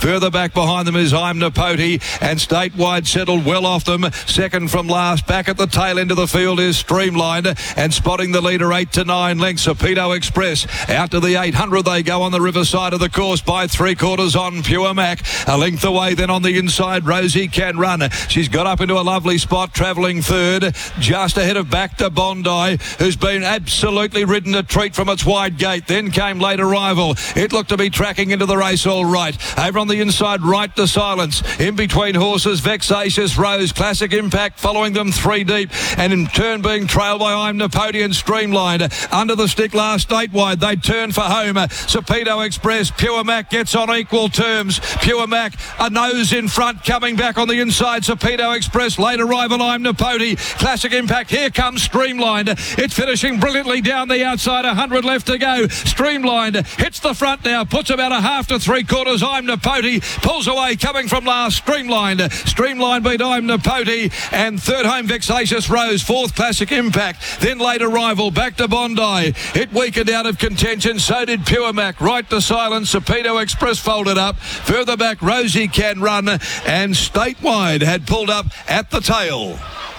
Further back behind them is I'm Napoti, and Statewide settled well off them. Second from last. Back at the tail end of the field is Streamlined, and spotting the leader 8 to 9 lengths. Rapido Express out to the 800 they go on the riverside of the course by 3/4 on Pure Mac. A length away then on the inside Rosie Can Run. She's got up into a lovely spot, travelling third, just ahead of Back to Bondi, who's been absolutely ridden a treat from its wide gate. Then came Late Arrival. It looked to be tracking into the race all right. Over on the inside, Right to Silence. In between horses, Vexatious Rose, Classic Impact following them 3 deep, and in turn being trailed by I'm Napoti and Streamlined. Under the stick last Statewide, they turn for home. Rapido Express, Pure Mac gets on equal terms. Pure Mac, a nose in front, coming back on the inside. Rapido Express, Late Arrival, I'm Napoti. Classic Impact, here comes Streamlined. It's finishing brilliantly down the outside, 100 left to go. Streamlined hits the front now, puts about a half to 3/4. I'm Napoti pulls away, coming from last. Streamlined beat I'm Napoti, and third home Vexatious Rose, fourth Classic Impact, then Late Arrival. Back to Bondi, it weakened out of contention, so did Pure Mac. Right to Silence, Rapido Express folded up. Further back Rosie Can Run, and Statewide had pulled up at the tail.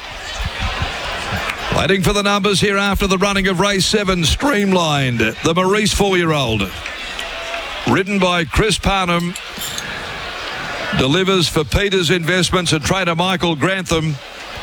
Waiting for the numbers here after the running of race 7, Streamlined, the Maurice 4-year-old, ridden by Chris Parnham, delivers for Peters Investments and trainer Michael Grantham,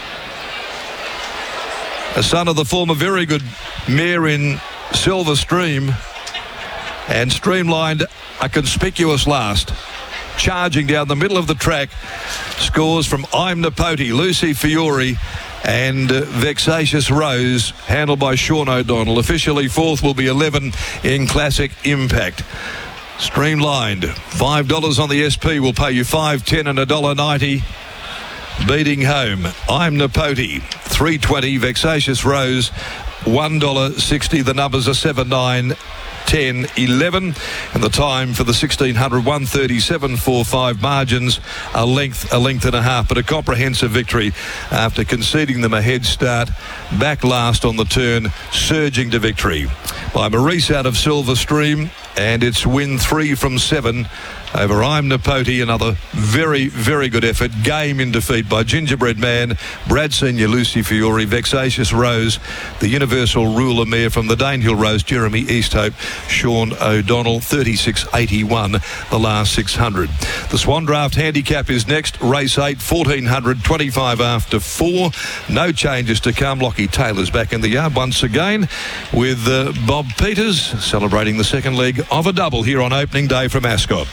a son of the former very good mare in Silver Stream. And Streamlined, a conspicuous last, charging down the middle of the track. Scores from I'm Napoti, Lucy Fiore and Vexatious Rose, handled by Sean O'Donnell. Officially fourth will be 11 in Classic Impact. Streamlined, $5 on the SP will pay you $5.10 and $1.90. Beating home, I'm Napoti, $3.20. Vexatious Rose, $1.60. The numbers are 7, 9, 10, 11, and the time for the 1600, 1:37.45. Margins a length and a half, but a comprehensive victory after conceding them a head start. Back last on the turn, surging to victory by Maurice out of Silver Stream, and it's win 3 from 7 over I'm Napoti. Another very, very good effort. Game in defeat by Gingerbread Man, Brad Senior, Lucy Fiore, Vexatious Rose, the Universal Ruler mare from the Danehill Rose, Jeremy Easthope, Sean O'Donnell, 36.81 the last 600. The Swan Draft Handicap is next. Race 8, 1400, 25 after 4. No changes to come. Lockie Taylor's back in the yard once again with Bob Peters celebrating the second leg of a double here on opening day from Ascot.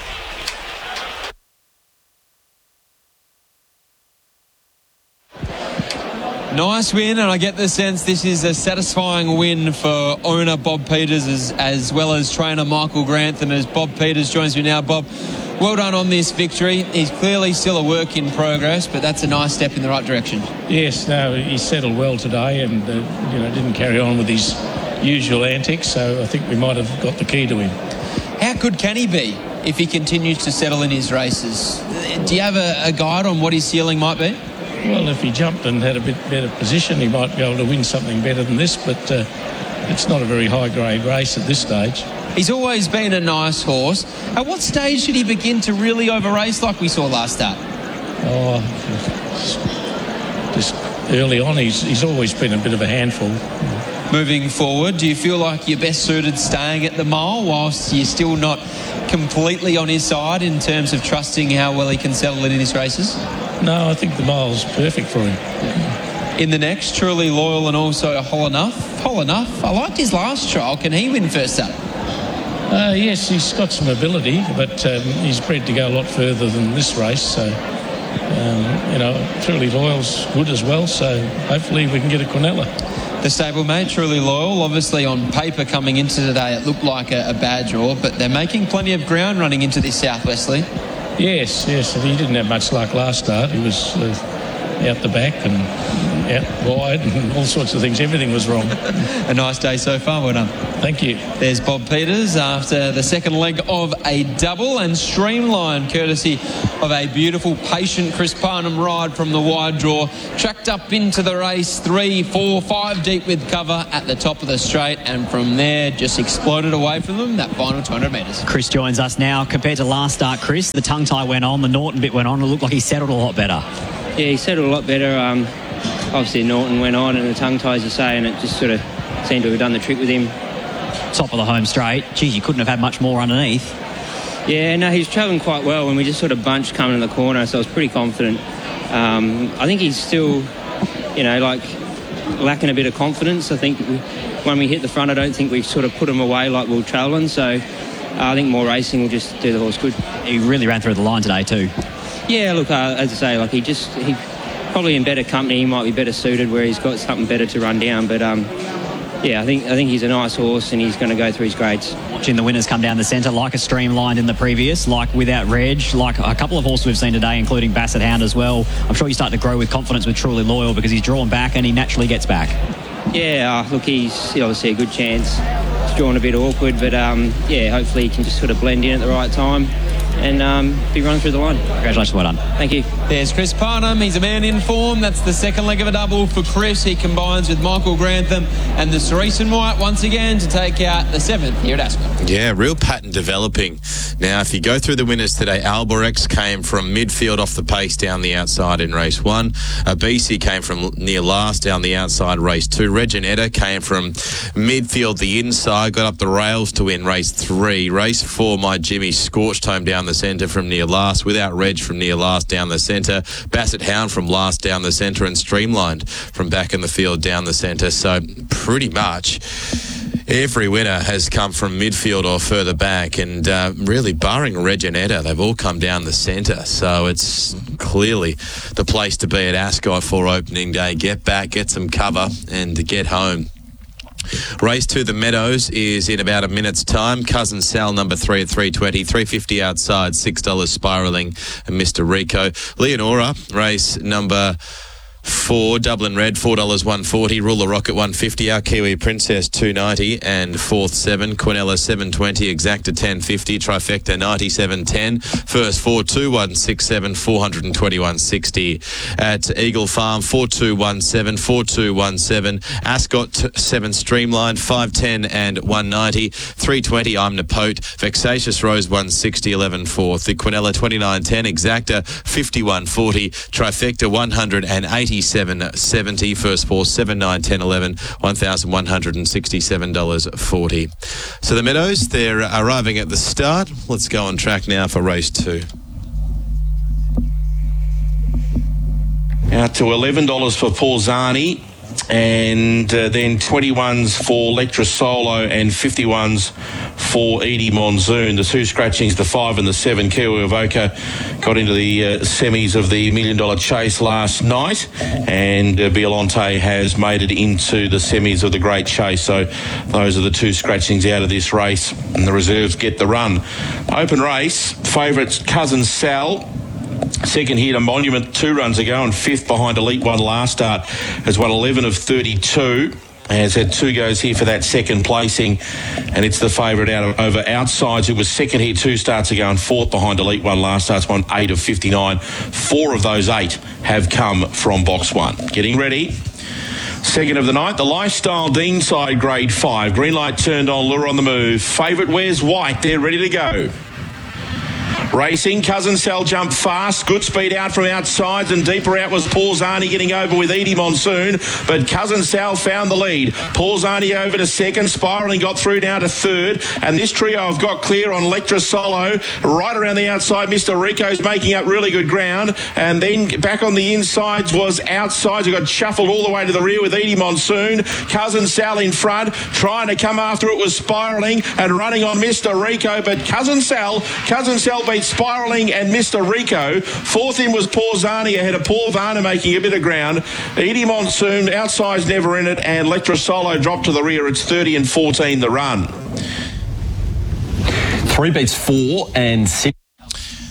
Nice win, and I get the sense this is a satisfying win for owner Bob Peters as well as trainer Michael Grantham, as Bob Peters joins me now. Bob, well done on this victory. He's clearly still a work in progress, but that's a nice step in the right direction. Yes, no, he settled well today and didn't carry on with his usual antics, so I think we might have got the key to him. How good can he be if he continues to settle in his races? Do you have a guide on what his ceiling might be? Well, if he jumped and had a bit better position, he might be able to win something better than this, but it's not a very high-grade race at this stage. He's always been a nice horse. At what stage should he begin to really over-race like we saw last start? Oh, just early on, he's always been a bit of a handful. Moving forward, do you feel like you're best suited staying at the mile whilst you're still not completely on his side in terms of trusting how well he can settle in his races? No, I think the mile's perfect for him. In the next, Truly Loyal and also Whole Enough. Whole Enough, I liked his last trial. Can he win first up? Yes, he's got some ability, but he's bred to go a lot further than this race. So, Truly Loyal's good as well, so hopefully we can get a Quinella. The stablemate, Truly Loyal, obviously on paper coming into today, it looked like a bad draw, but they're making plenty of ground running into this South Wesley. Yes, he didn't have much luck last start. He was out the back, and out wide and all sorts of things. Everything was wrong. A nice day so far, well done. Thank you. There's Bob Peters after the second leg of a double, and Streamline, courtesy of a beautiful, patient Chris Parnham ride from the wide draw, tracked up into the race 3, 4, 5 deep with cover at the top of the straight, and from there just exploded away from them that final 200 metres. Chris joins us now. Compared to last start, Chris, the tongue tie went on, the Norton bit went on. It looked like he settled a lot better. Yeah, he settled a lot better. Obviously Norton went on and the tongue tie, as you say, and it just sort of seemed to have done the trick with him. Top of the home straight. Geez, you couldn't have had much more underneath. Yeah, no, he's travelling quite well, and we just sort of bunched coming in the corner, so I was pretty confident. I think he's still, lacking a bit of confidence. I think when we hit the front, I don't think we've sort of put him away like we were travelling, so I think more racing will just do the horse good. He really ran through the line today too. Yeah, look, as I say, he probably in better company, he might be better suited where he's got something better to run down, but yeah, I think he's a nice horse and he's going to go through his grades. Watching the winners come down the centre, like a Streamlined in the previous, like Without Reg, like a couple of horses we've seen today, including Basset Hound as well. I'm sure you start to grow with confidence with Truly Loyal because he's drawn back and he naturally gets back. Yeah, look, he's obviously a good chance. He's drawn a bit awkward, but yeah, hopefully he can just sort of blend in at the right time and be running through the line. Congratulations, well done. Thank you. There's Chris Parnham. He's a man in form. That's the second leg of a double for Chris. He combines with Michael Grantham and the Cerise and White once again to take out the 7th here at Ascot. Yeah, real pattern developing. Now, if you go through the winners today, Alborex came from midfield off the pace down the outside in race 1. BC came from near last down the outside race 2. Reginetta came from midfield the inside, got up the rails to win race 3. Race 4, My Jimmy scorched home down the centre from near last, Without Reg from near last down the centre, Basset Hound from last down the centre, and Streamlined from back in the field down the centre. So pretty much every winner has come from midfield or further back, and really barring Reginetta, they've all come down the centre. So it's clearly the place to be at Ascot for opening day. Get back, get some cover, and get home. Race 2, the Meadows, is in about a minute's time. Cousin Sal, number 3 at 3.20, $3.50 outside, $6 spiralling, and Mr. Rico. Leonora, race number 4, Dublin Red, $4 140, Ruler Rocket $150, Our Kiwi Princess $290, and 4th 7, Quinella $720, Exacta $10.50, Trifecta $97.10, First 42167, $421.60 at Eagle Farm 4217, 4217, Ascot 7 Streamlined $510 and $190, 320 I'm Napote, Vexatious Rose $160, 11 4th, the Quinella $29.10, Exacta $51.40, Trifecta $187.70, First 4 7 9 10 11, $1,167.40. So the Meadows, they're arriving at the start. Let's go on track now for race 2. Out to $11 for Paul Zani, and then 21s for Lectra Solo and 51s for Edie Monsoon. The 2 scratchings, the 5 and the 7, Kiwi Avoca, got into the semis of the $1 Million Chase last night, and Biolante has made it into the semis of the Great Chase. So those are the 2 scratchings out of this race, and the reserves get the run. Open race, favourites Cousin Sal. Second here to Monument 2 runs ago, and 5th behind Elite One last start, has won 11 of 32. Has had 2 goes here for that second placing, and it's the favourite over Outsides, who was second here 2 starts ago and 4th behind Elite One last start's won 8 of 59. 4 of those 8 have come from box 1. Getting ready. Second of the night, the Lifestyle Deanside Grade 5. Green light turned on, lure on the move. Favourite Wears White, they're ready to go. Racing, Cousin Sal jumped fast, good speed out from outsides, and deeper out was Paul Zani getting over with Edie Monsoon, but Cousin Sal found the lead. Paul Zani over to second, spiralling got through now to third, and this trio have got clear on Lectra Solo. Right around the outside, Mr. Rico's making up really good ground, and then back on the insides was Outsides, who got shuffled all the way to the rear with Edie Monsoon. Cousin Sal in front, trying to come after it was spiralling and running on Mr. Rico, but Cousin Sal beat Spiralling and Mr. Rico. 4th in was Paul Zani ahead of Paul Varner, making a bit of ground. Edie Monsoon, outside's never in it, and Lectra Solo dropped to the rear. It's 30 and 14 the run. 3 beats 4 and 6.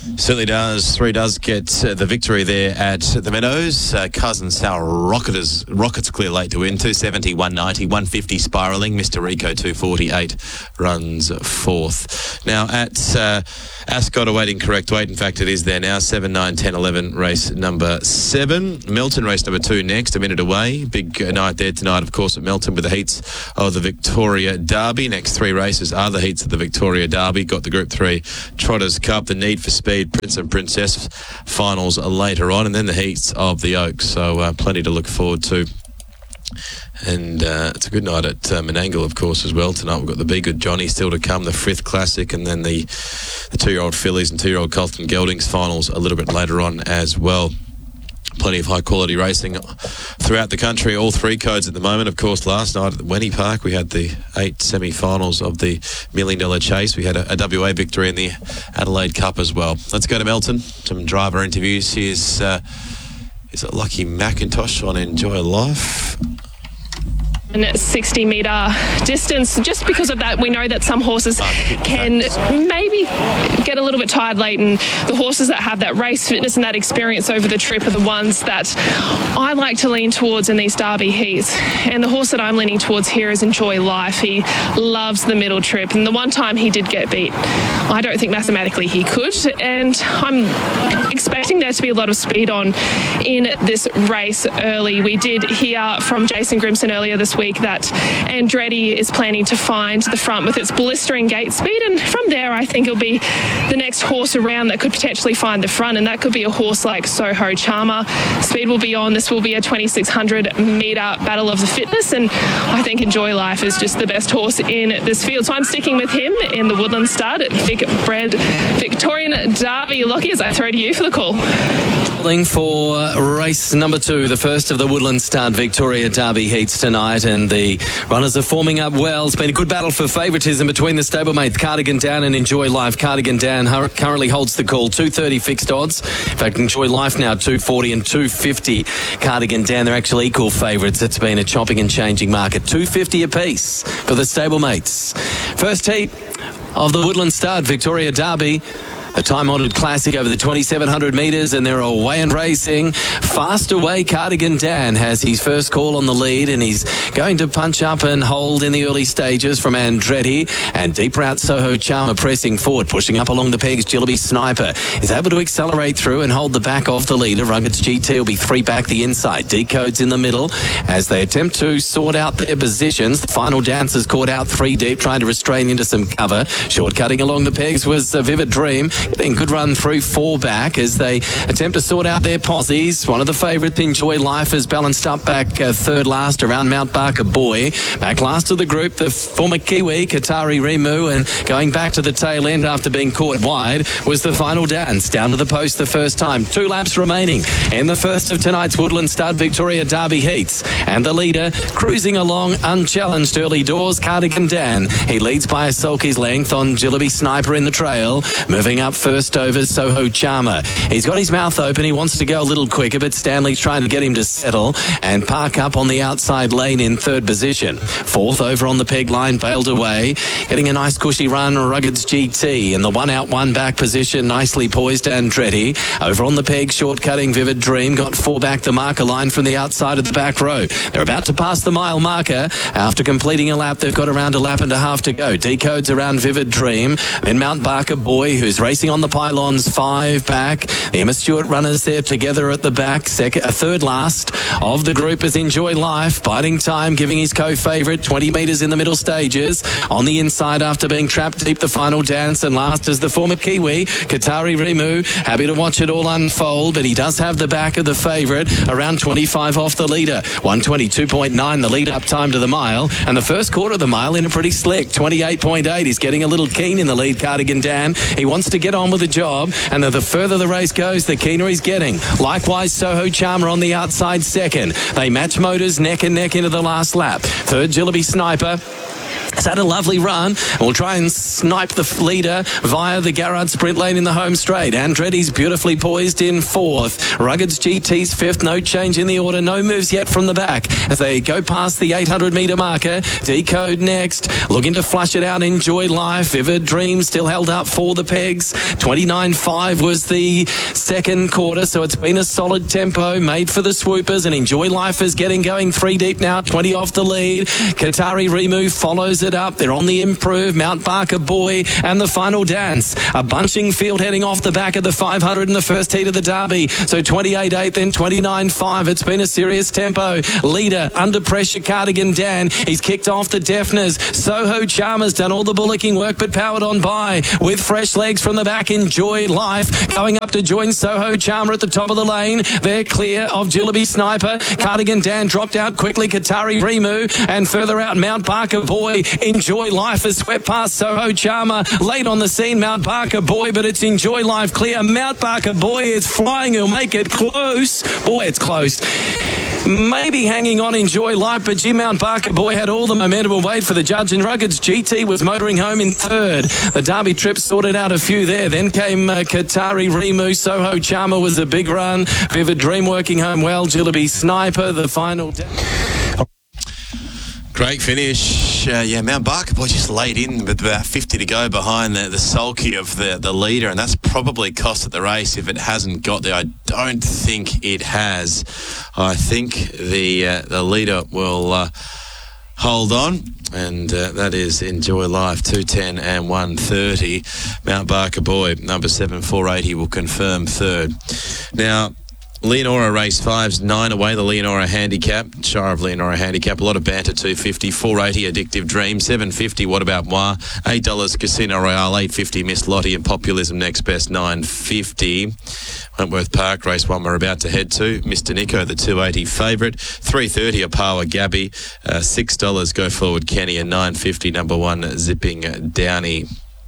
Certainly does. 3 does get the victory there at the Meadows. Cousin Sal Rockets clear late to win. 270, 190, 150 spiralling. Mr. Rico 248 runs 4th. Now at Ascot awaiting correct weight. In fact, it is there now. 7, 9, 10, 11 race number 7. Melton race number 2 next, a minute away. Big night there tonight, of course, at Melton with the heats of the Victoria Derby. Next 3 races are the heats of the Victoria Derby. Got the Group 3 Trotters Cup, the Need for Speed Prince and Princess finals later on, and then the heats of the Oaks. So plenty to look forward to. And it's a good night at Menangle, of course, as well. Tonight we've got the Be Good Johnny still to come, the Frith Classic, and then the 2-year-old fillies and 2-year-old Colton Geldings finals a little bit later on as well. Plenty of high-quality racing throughout the country. All 3 codes at the moment. Of course, last night at the Wenny Park, we had the 8 semi-finals of the $1 Million Chase. We had a WA victory in the Adelaide Cup as well. Let's go to Melton. Some driver interviews. Here's is it Lucky McIntosh on Enjoy Life? 60-metre distance. Just because of that, we know that some horses can maybe get a little bit tired late, and the horses that have that race fitness and that experience over the trip are the ones that I like to lean towards in these Derby heats. And the horse that I'm leaning towards here is Enjoy Life. He loves the middle trip, and the one time he did get beat, I don't think mathematically he could, and I'm expecting there to be a lot of speed on in this race early. We did hear from Jason Grimson earlier this week that Andretti is planning to find the front with its blistering gate speed, and from there I think it'll be the next horse around that could potentially find the front, and that could be a horse like Soho Charmer. Speed will be on. This will be a 2,600 metre battle of the fitness, and I think Enjoy Life is just the best horse in this field, so I'm sticking with him in the Woodland Stud Big Bred Victorian Derby. Lockie, as I throw to you for the call. For race number 2, the first of the Woodland Stud Victoria Derby heats tonight, and the runners are forming up well. It's been a good battle for favouritism between the stablemates Cardigan Down and Enjoy Life. Cardigan Down currently holds the call, 230 fixed odds. In fact, Enjoy Life now 240 and 250. Cardigan Down, they're actually equal favourites. It's been a chopping and changing market, 250 apiece for the stablemates. First heat of the Woodland Stud Victoria Derby. A time-honoured classic over the 2,700 metres, and they're away and racing. Fast away, Cardigan Dan has his first call on the lead, and he's going to punch up and hold in the early stages from Andretti. And deep route Soho Charmer pressing forward, pushing up along the pegs. Jillaby Sniper is able to accelerate through and hold the back of the leader. Ruggeds GT will be 3 back the inside. Decodes in the middle as they attempt to sort out their positions. The final dancers caught out 3 deep, trying to restrain into some cover. Short-cutting along the pegs was Vivid Dream. Getting good run through 4 back as they attempt to sort out their posies. One of the favourites, Enjoy Life, has balanced up back 3rd last around Mount Barker Boy. Back last of the group, the former Kiwi, Qatari Rimu, and going back to the tail end after being caught wide was the final dance. Down to the post the first time. 2 laps remaining in the first of tonight's Woodland Stud Victoria Derby heats. And the leader cruising along unchallenged early doors, Cardigan Dan. He leads by a sulky's length on Jillaby Sniper in the trail. Moving up first over Soho Charmer. He's got his mouth open. He wants to go a little quicker, but Stanley's trying to get him to settle and park up on the outside lane in 3rd position. 4th over on the peg line, bailed away. Getting a nice cushy run, Ruggeds GT. In the 1 out, 1 back position, nicely poised Andretti. Over on the peg, short-cutting Vivid Dream. Got 4 back the marker line from the outside of the back row. They're about to pass the mile marker. After completing a lap, they've got around a lap and a half to go. Decodes around Vivid Dream. Then Mount Barker Boy, who's racing on the pylons, 5 back. The Emma Stewart runners there together at the back. 3rd last of the group is Enjoy Life. Biding time, giving his co-favourite 20 metres in the middle stages. On the inside after being trapped deep, the final dance. And last is the former Kiwi, Qatari Rimu. Happy to watch it all unfold, but he does have the back of the favourite. Around 25 off the leader. 122.9 the lead up time to the mile. And the first quarter of the mile in a pretty slick 28.8. He's getting a little keen in the lead, Cardigan Dan. He wants to get on with the job, and the further the race goes, the keener he's getting. Likewise, Soho Charmer on the outside 2nd. They match motors neck and neck into the last lap. 3rd, Jillaby Sniper. It's had a lovely run. We'll try and snipe the leader via the Garrard sprint lane in the home straight. Andretti's beautifully poised in fourth. Ruggeds GT's fifth. No change in the order. No moves yet from the back as they go past the 800-metre marker. Decode next. Looking to flush it out. Enjoy Life. Vivid Dream still held up for the pegs. 29.5 was the second quarter, so it's been a solid tempo made for the swoopers, and Enjoy Life is getting going 3 deep now. 20 off the lead. Qatari Rimu follows it up. They're on the improve. Mount Barker Boy and the final dance. A bunching field heading off the back of the 500 in the first heat of the Derby. So 28.8, then 29.5. It's been a serious tempo. Leader under pressure, Cardigan Dan. He's kicked off the deafness. Soho Charmer's done all the bullocking work, but powered on by with fresh legs from the back. Enjoy Life going up to join Soho Charmer at the top of the lane. They're clear of Jillaby Sniper. Cardigan Dan dropped out quickly. Qatari Rimu, and further out Mount Barker Boy. Enjoy Life has swept past Soho Charmer. Late on the scene, Mount Barker Boy, but it's Enjoy Life clear. Mount Barker Boy is flying. He'll make it close. Boy, it's close. Maybe hanging on Enjoy Life, but Jim Mount Barker Boy had all the momentum and wait for the judge, and Ruggeds GT was motoring home in third. The Derby trip sorted out a few there. Then came Qatari Rimu. Soho Charmer was a big run. Vivid Dream working home well. Jillaby Sniper, the final. Great finish. Mount Barker Boy just laid in with about 50 to go behind the sulky of the leader, and that's probably cost it the race if it hasn't got there. I don't think it has. I think the leader will hold on, and that is Enjoy Life, 2:10 and 1:30. Mount Barker Boy, number 7, 480, will confirm third. Now, Leonora race 5's 9 away, the Leonora handicap. Shire of Leonora handicap. A lot of banter, 250, 480 Addictive Dream, 750 What About Moi, $8 Casino Royale, 850 Miss Lottie, and Populism Next Best, 950. Wentworth Park race 1 we're about to head to. Mr. Nico, the 280 favourite, 330 Apawa Gabby, $6 Go Forward Kenny, and 950 number 1 Zipping Downey.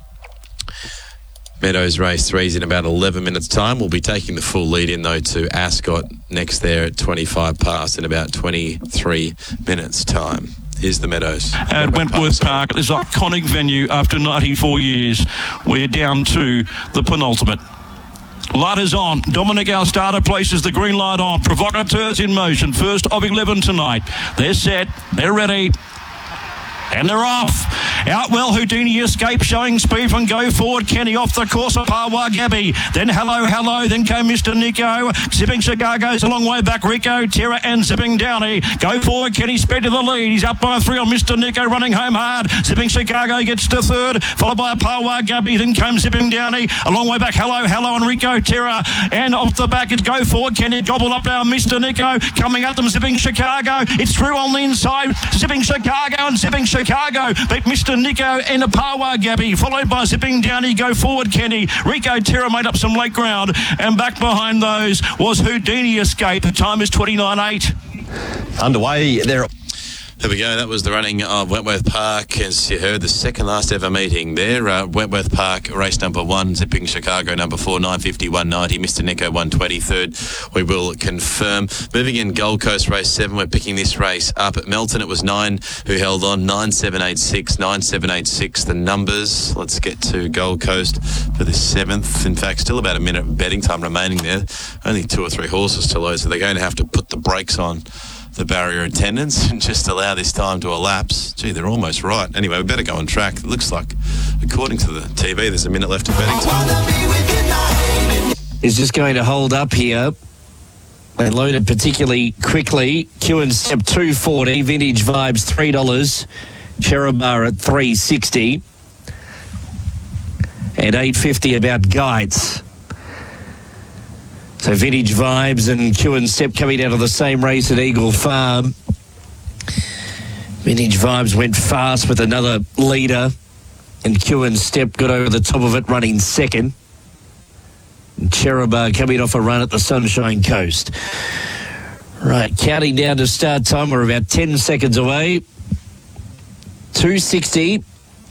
Meadows race 3's in about 11 minutes time. We'll be taking the full lead in though to Ascot next there at 25 past in about 23 minutes time. Here's the Meadows. At Wentworth Park, this iconic venue after 94 years. We're down to the penultimate. Light is on. Dominic, our starter, places the green light on. Provocateurs in motion. First of 11 tonight. They're set. They're ready. And they're off. Out well, Houdini Escape showing speed from Go Forward Kenny off the course of Pawa Gabby. Then Hello, then came Mr. Nico. Zipping Chicago's a long way back. Rico, Terra and Zipping Downey. Go Forward Kenny sped to the lead. He's up by 3 on Mr. Nico running home hard. Zipping Chicago gets to third, followed by Pawa Gabby. Then came Zipping Downey. A long way back, Hello and Rico, Terra. And off the back it's Go Forward Kenny. Gobbled up now Mr. Nico. Coming at them, Zipping Chicago. It's through on the inside. Zipping Chicago and Zipping Chicago beat Mr. Nico and a Pawa Gabby, followed by Zipping Downey. Go Forward Kenny. Rico Terra made up some late ground, and back behind those was Houdini Escape. The time is 29.8. Underway there. There we go. That was the running of Wentworth Park, as you heard, the second last ever meeting there. Wentworth Park, race number 1, Zipping Chicago, number 4, 950, 190. Mr. Nico, 120, third. We will confirm. Moving in, Gold Coast, race 7. We're picking this race up at Melton. It was 9 who held on, 9786, 9786. The numbers. Let's get to Gold Coast for the 7th. In fact, still about a minute of betting time remaining there. Only 2 or 3 horses to load, so they're going to have to put the brakes on the barrier attendants and just allow this time to elapse. Gee, they're almost right. Anyway, we better go on track. It looks like, according to the TV, there's a minute left of betting time. Is just going to hold up here and load it particularly quickly. Q and Step 240, Vintage Vibes $3, Cherubah at $3.60, and $8.50 about Guides. So Vintage Vibes and Q and Step coming out of the same race at Eagle Farm. Vintage Vibes went fast with another leader, and Q and Step got over the top of it running second. And Cherubah coming off a run at the Sunshine Coast. Right, counting down to start time. We're about 10 seconds away. 260,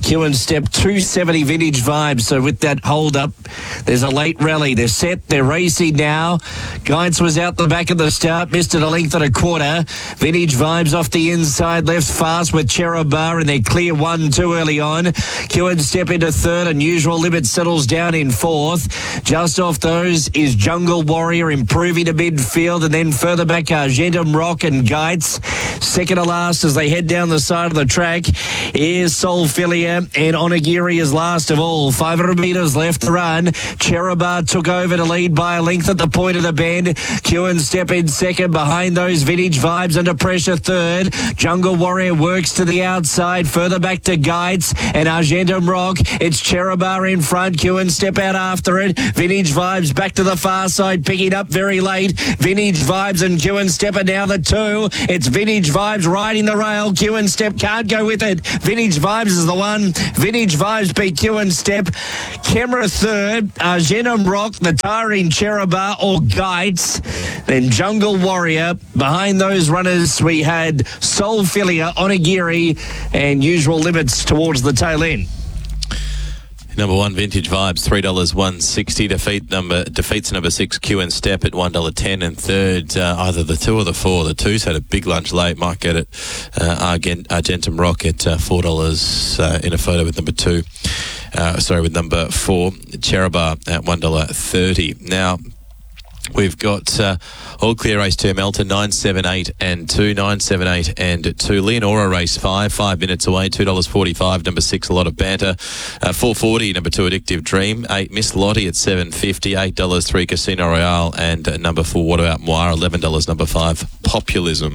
Q and Step 270 Vintage Vibes. So with that hold up, there's a late rally. They're set. They're racing now. Guidance was out the back of the start. Missed it a length and a quarter. Vintage Vibes off the inside left fast with Cherubah, and they're clear 1-2 early on. Q and Step into third. Unusual Limit settles down in fourth. Just off those is Jungle Warrior improving to midfield, and then further back Argentum Rock and Guides. Second to last as they head down the side of the track is Solfilia, and Onigiri is last of all. 500 metres left to run. Cherubah took over to lead by a length at the point of the bend. Q and Step in second. Behind those, Vintage Vibes under pressure third. Jungle Warrior works to the outside. Further back to Guides and Argentum Rock. It's Cherubah in front. Q and Step out after it. Vintage Vibes back to the far side, picking up very late. Vintage Vibes and Q and Step are now the two. It's Vintage Vibes riding the rail. Q and Step can't go with it. Vintage Vibes is the one. Vintage Vibes beat Q and Step. Kemra third. Argentum Rock, the tiring Cherubah or Guides. Then Jungle Warrior. Behind those runners, we had Solfilia, Onigiri, and Usual Limits towards the tail end. Number 1, Vintage Vibes, $3.160. Defeats number 6, Q and Step at $1.10, and third, either the 2 or the 4. The 2's had a big lunch late. Might get it. Argentum Rock at $4 in a photo with number 2. With number 4, Cherubah at $1.30. Now, we've got all clear race 2, Melton, 978 and 2, 978 and 2. Leonora race 5 minutes away, $2.45. Number 6, A Lot of Banter. 440, number 2, Addictive Dream. 8, Miss Lottie at $7.50. $8, 3, Casino Royale. And number 4, What About Moir? $11, number 5, Populism.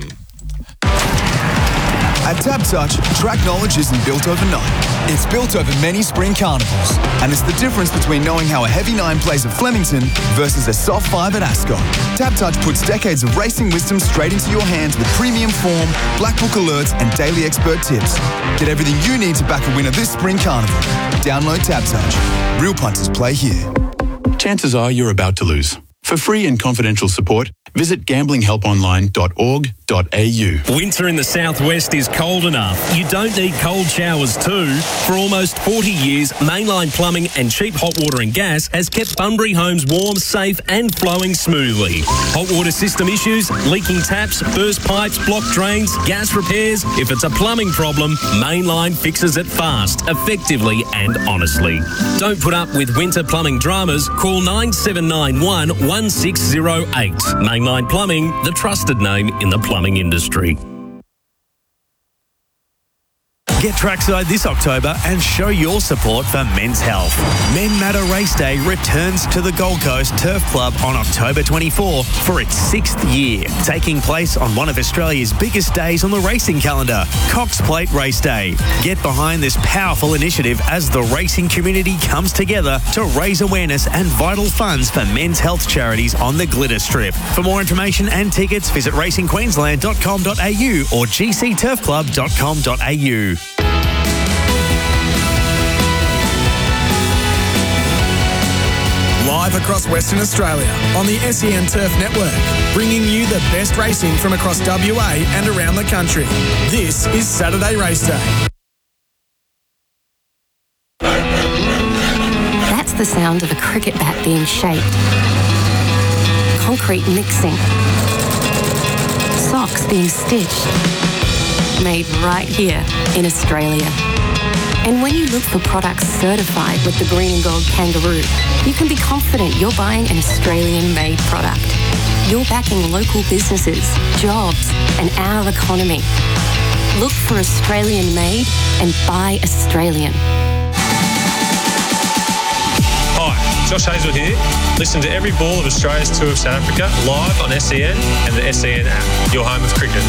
At TABtouch, track knowledge isn't built overnight. It's built over many spring carnivals. And it's the difference between knowing how a heavy 9 plays at Flemington versus a soft 5 at Ascot. TABtouch puts decades of racing wisdom straight into your hands with premium form, black book alerts, and daily expert tips. Get everything you need to back a winner this spring carnival. Download TABtouch. Real punters play here. Chances are you're about to lose. For free and confidential support, visit gamblinghelponline.org.au. Winter in the southwest is cold enough. You don't need cold showers too. For almost 40 years, Mainline Plumbing and Cheap Hot Water and Gas has kept Bunbury homes warm, safe and flowing smoothly. Hot water system issues, leaking taps, burst pipes, blocked drains, gas repairs. If it's a plumbing problem, Mainline fixes it fast, effectively and honestly. Don't put up with winter plumbing dramas. Call 9791 1608. Mainline Plumbing, the trusted name in the plumbing industry. Get trackside this October and show your support for men's health. Men Matter Race Day returns to the Gold Coast Turf Club on October 24 for its 6th year, taking place on one of Australia's biggest days on the racing calendar, Cox Plate Race Day. Get behind this powerful initiative as the racing community comes together to raise awareness and vital funds for men's health charities on the Glitter Strip. For more information and tickets, visit racingqueensland.com.au or gcturfclub.com.au. Live across Western Australia on the SEN Turf Network, bringing you the best racing from across WA and around the country. This is Saturday Race Day. That's the sound of a cricket bat being shaped, concrete mixing, socks being stitched, made right here in Australia. And when you look for products certified with the Green and Gold Kangaroo, you can be confident you're buying an Australian-made product. You're backing local businesses, jobs, and our economy. Look for Australian-made and buy Australian. Hi, Josh Hazel here. Listen to every ball of Australia's Tour of South Africa live on SEN and the SEN app, your home of cricket.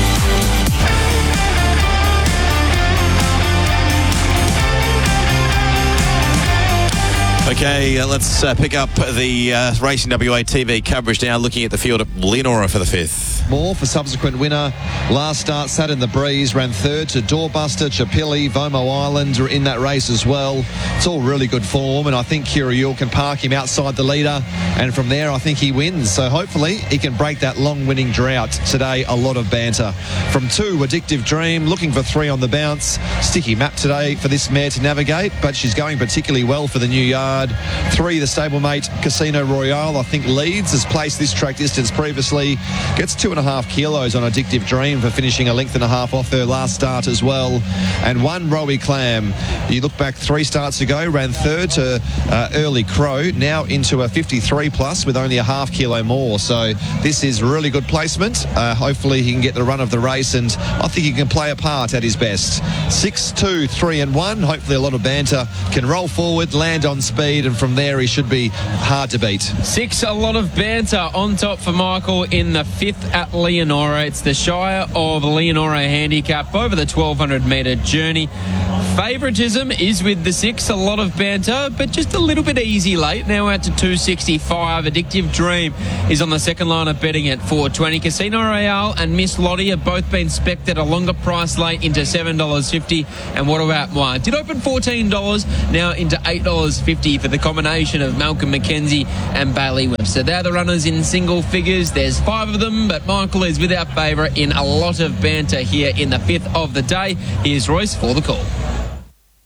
Okay, let's pick up the Racing WA TV coverage now, looking at the field at Leonora for the 5th. More for subsequent winner. Last start sat in the breeze, ran third to Doorbuster, Chapilli, Vomo Island are in that race as well. It's all really good form, and I think Kiriul can park him outside the leader, and from there I think he wins. So hopefully he can break that long winning drought today. A lot of banter. From 2, Addictive Dream, looking for 3 on the bounce. Sticky map today for this mare to navigate, but she's going particularly well for the new yard. 3, the stablemate Casino Royale, I think leads, has placed this track distance previously, gets 2.5 kilos on Addictive Dream for finishing a length and a half off her last start as well. And 1, Rowie Clam, you look back 3 starts ago, ran third to Early Crow, now into a 53 plus with only a half kilo more. So this is really good placement. Hopefully he can get the run of the race, and I think he can play a part at his best. 6, 2, 3 and 1, hopefully a lot of banter, can roll forward, land on speed, and from there he should be hard to beat. 6, a lot of banter on top for Michael in the 5th at Leonora. It's the Shire of Leonora handicap over the 1,200 metre journey. Favouritism is with the 6, a lot of banter, but just a little bit easy late. Now out to 265. Addictive Dream is on the second line of betting at 420. Casino Royale and Miss Lottie have both been spec'd at a longer price late into $7.50. And what about one? Did open $14, now into $8.50 for the combination of Malcolm McKenzie and Bailey Webster. They're the runners in single figures. There's 5 of them, but Michael is with our favourite in a lot of banter here in the 5th of the day. Here's Royce for the call.